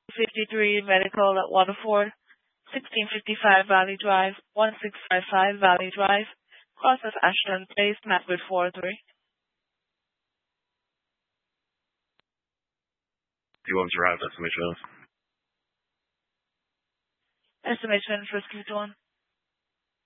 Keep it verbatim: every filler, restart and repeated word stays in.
fifty-three Medical at Waterford, sixteen fifty-five Valley Drive, one six five five Valley Drive, cross of Ashland Place, Matwood four three. Do you want to route estimation? Estimation for Q one.